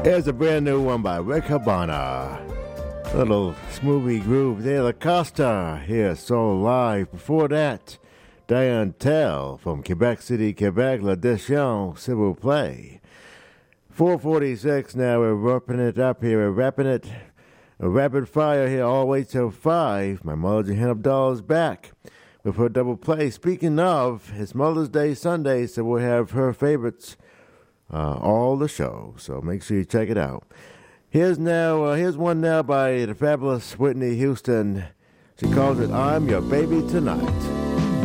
Here's a brand new one by Rick Habana. Little smoothie groove there, La Costa. Here, Soul Live. Before that, Diane Tell from Quebec City, Quebec, La Deschamps, Civil Play. 4:46 now, we're wrapping it up here. We're wrapping it. A rapid fire here all the way till 5. My Melody Hand of Dollars back with her double play. Speaking of, it's Mother's Day Sunday, so we'll have her favorites all the show. So make sure you check it out. Here's one now by the fabulous Whitney Houston. She calls it I'm Your Baby Tonight.